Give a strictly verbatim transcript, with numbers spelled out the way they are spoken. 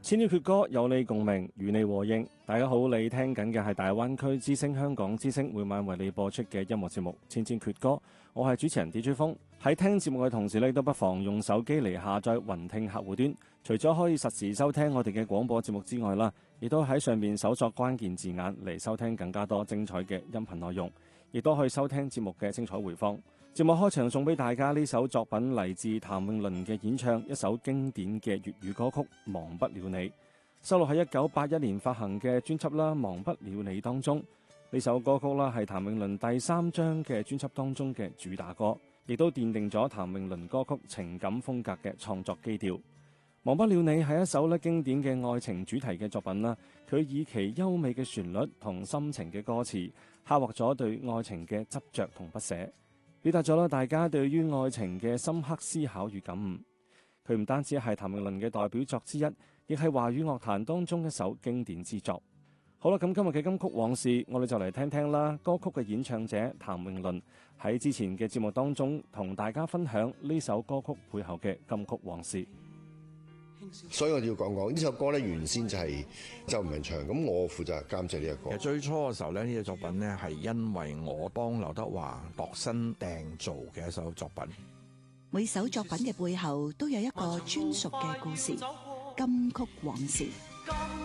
千鈞闕歌，有你共鳴，與你和應。大家好，你聽緊嘅係大灣區之聲香港之聲每晚為你播出嘅音樂節目《千千闕歌》，我係主持人 D J 風。喺聽節目嘅同時呢，都不妨用手機嚟下載雲聽客戶端，除咗可以實時收聽我哋嘅廣播節目之外啦，亦都喺上面搜索關鍵字眼嚟收聽更加多精彩嘅音頻內容，亦都可以收聽節目嘅精彩回放。節目開場送俾大家呢首作品，嚟自譚詠麟嘅演唱，一首經典嘅粵語歌曲《忘不了你》，收錄喺一九八一年發行嘅專輯啦《忘不了你》當中。呢首歌曲啦係譚詠麟第三張嘅專輯當中嘅主打歌，亦都奠定咗譚詠麟歌曲情感風格嘅創作基調。《忘不了你》係一首咧經典嘅愛情主題嘅作品啦，佢以其優美嘅旋律同深情嘅歌詞，刻畫咗對愛情嘅執着同不捨，表達咗啦大家對於愛情嘅深刻思考與感悟。佢唔單止係譚詠麟嘅代表作之一，亦係華語樂壇當中一首經典之作。好啦，咁今日嘅金曲往事，我哋就嚟聽聽啦。歌曲嘅演唱者譚詠麟喺之前嘅節目當中同大家分享呢首歌曲背後嘅金曲往事。 所以我哋要講講呢首歌咧，原先就係周文唱，咁我負責監製呢一個。 其實最初嘅時候咧，呢隻作品咧係因為我幫劉德華度身訂造嘅一首作品。 每首作品嘅背後都有一個專屬嘅故事，金曲往事。